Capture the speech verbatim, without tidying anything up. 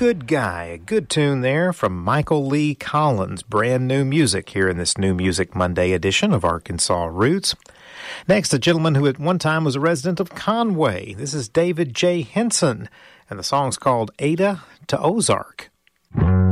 Good Guy, a good tune there from Michael Lee Collins. Brand new music here in this New Music Monday edition of Arkansas Roots. Next, a gentleman who at one time was a resident of Conway. This is David J. Henson, and the song's called Ada to Ozark.